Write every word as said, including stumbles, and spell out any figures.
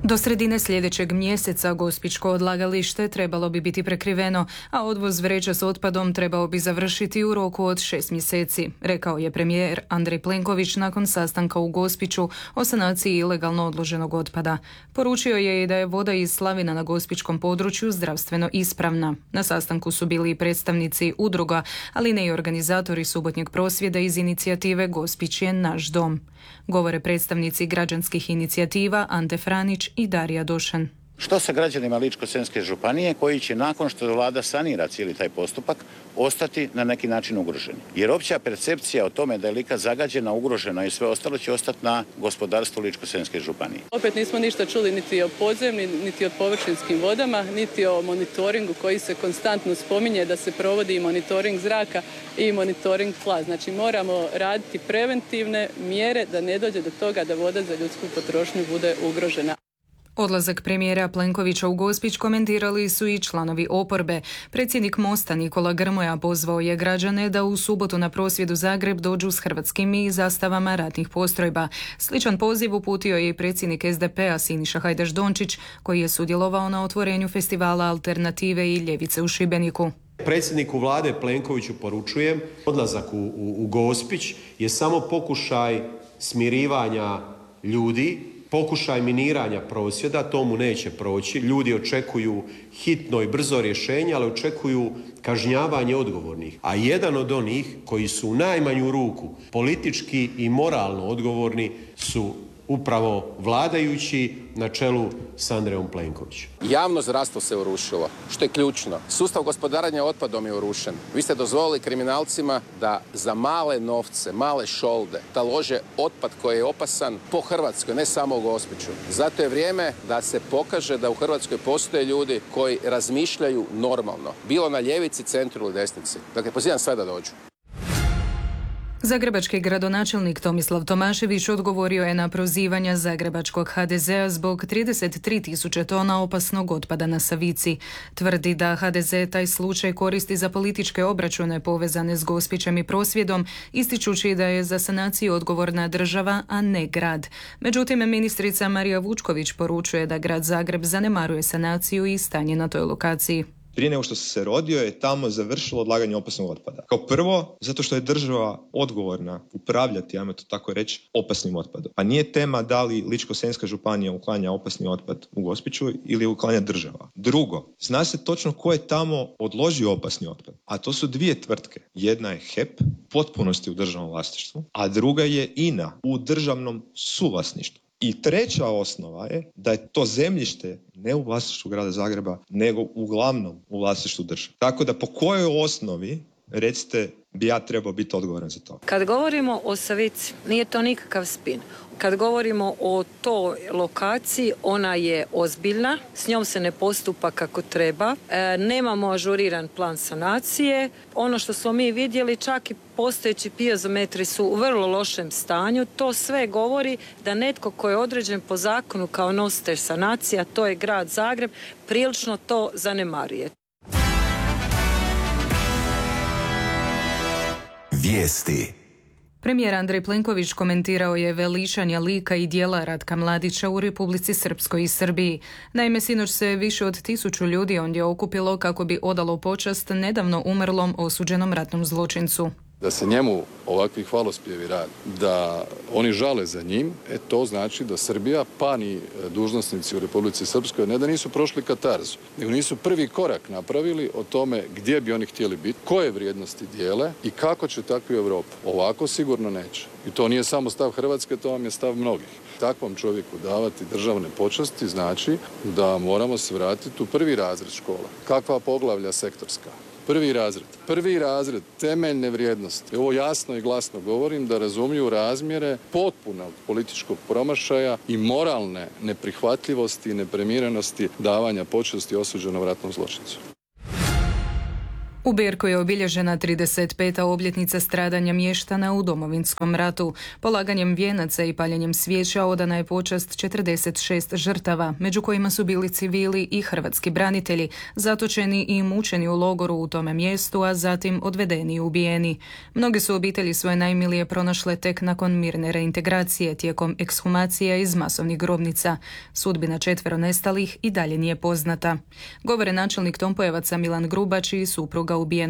Do sredine sljedećeg mjeseca gospićko odlagalište trebalo bi biti prekriveno, a odvoz vreća s otpadom trebao bi završiti u roku od šest mjeseci, rekao je premijer Andrej Plenković nakon sastanka u Gospiću o sanaciji ilegalno odloženog otpada. Poručio je i da je voda iz slavina na gospićkom području zdravstveno ispravna. Na sastanku su bili i predstavnici udruga, ali ne i organizatori subotnjeg prosvjeda iz inicijative Gospić je naš dom. Govore predstavnici građanskih inicijativa Ante Franić i Darija Došan. Što sa građanima Ličko-senjske županije koji će nakon što vlada sanira cijeli taj postupak ostati na neki način ugroženi? Jer opća percepcija o tome da je Lika zagađena, ugrožena i sve ostalo će ostati na gospodarstvu Ličko-senjske županije. Opet nismo ništa čuli niti o podzemnim, niti o površinskim vodama, niti o monitoringu koji se konstantno spominje da se provodi i monitoring zraka i monitoring tla. Znači moramo raditi preventivne mjere da ne dođe do toga da voda za ljudsku potrošnju bude ugrožena. Odlazak premijera Plenkovića u Gospić komentirali su i članovi oporbe. Predsjednik Mosta Nikola Grmoja pozvao je građane da u subotu na prosvjed u Zagreb dođu s hrvatskim i zastavama ratnih postrojba. Sličan poziv uputio je i predsjednik es de pe a Siniša Hajdaš Dončić, koji je sudjelovao na otvorenju festivala Alternative i ljevice u Šibeniku. Predsjedniku vlade Plenkoviću poručujem, odlazak u, u, u Gospić je samo pokušaj smirivanja ljudi, pokušaj miniranja prosvjeda, to mu neće proći. Ljudi očekuju hitno i brzo rješenje, ali očekuju kažnjavanje odgovornih. A jedan od onih koji su u najmanju ruku politički i moralno odgovorni su upravo vladajući na čelu s Andrejom Plenkovićem. Javno zdravstvo se urušilo, što je ključno. Sustav gospodarenja otpadom je urušen. Vi ste dozvolili kriminalcima da za male novce, male šolde, da lože otpad koji je opasan po Hrvatskoj, ne samo u Gospiću. Zato je vrijeme da se pokaže da u Hrvatskoj postoje ljudi koji razmišljaju normalno. Bilo na ljevici, centru ili desnici. Dakle, pozivam sve da dođu. Zagrebački gradonačelnik Tomislav Tomašević odgovorio je na prozivanja zagrebačkog ha de zea zbog trideset tri tisuće tona opasnog otpada na Savici. Tvrdi da ha de ze taj slučaj koristi za političke obračune povezane s Gospićem i prosvjedom, ističući da je za sanaciju odgovorna država, a ne grad. Međutim, ministrica Marija Vučković poručuje da grad Zagreb zanemaruje sanaciju i stanje na toj lokaciji. Prije nego što se se rodio je tamo završilo odlaganje opasnog otpada. Kao prvo, zato što je država odgovorna upravljati, ajmo to tako reći, opasnim otpadom. Pa nije tema da li Ličko-senjska županija uklanja opasni otpad u Gospiću ili uklanja država. Drugo, zna se točno ko je tamo odložio opasni otpad. A to su dvije tvrtke. Jedna je he pe, potpunosti u državnom vlasništvu, a druga je i en a u državnom suvlasništvu. I treća osnova je da je to zemljište ne u vlasništvu grada Zagreba, nego uglavnom u vlasništvu države. Tako da po kojoj osnovi, recite, bi ja trebao biti odgovoran za to? Kad govorimo o Savici, nije to nikakav spin. Kad govorimo o toj lokaciji, ona je ozbiljna, s njom se ne postupa kako treba, e, nemamo ažuriran plan sanacije. Ono što smo mi vidjeli, čak i postojeći piezometri su u vrlo lošem stanju. To sve govori da netko ko je određen po zakonu kao nositelj sanacija, to je grad Zagreb, prilično to zanemaruje. Vijesti. Premijer Andrej Plenković komentirao je veličanja lika i djela Ratka Mladića u Republici Srpskoj i Srbiji. Naime, sinoć se više od tisuću ljudi ondje okupilo kako bi odalo počast nedavno umrlom osuđenom ratnom zločincu. Da se njemu ovakvi hvalospjevi rade, da oni žale za njim, e to znači da Srbija, pa ni dužnosnici u Republici Srpskoj, ne da nisu prošli katarzu, nego nisu prvi korak napravili o tome gdje bi oni htjeli biti, koje vrijednosti dijele i kako će takvi u Europu. Ovako sigurno neće. I to nije samo stav Hrvatske, to vam je stav mnogih. Takvom čovjeku davati državne počasti znači da moramo se vratiti u prvi razred škola. Kakva poglavlja sektorska? Prvi razred. Prvi razred, temeljne vrijednosti. Ovo jasno i glasno govorim da razumiju razmjere potpunog političkog promašaja i moralne neprihvatljivosti i neprimjerenosti davanja počasti osuđenom ratnom zločincu. U Berku je obilježena trideset peta obljetnica stradanja mještana u Domovinskom ratu. Polaganjem vijenaca i paljenjem svijeća odana je počast četrdeset šest žrtava, među kojima su bili civili i hrvatski branitelji, zatočeni i mučeni u logoru u tome mjestu, a zatim odvedeni i ubijeni. Mnogi su obitelji svoje najmilije pronašle tek nakon mirne reintegracije tijekom ekshumacija iz masovnih grobnica. Sudbina četvero nestalih i dalje nije poznata. Govore načelnik Tompojevaca Milan Grubać i supruga ubijenog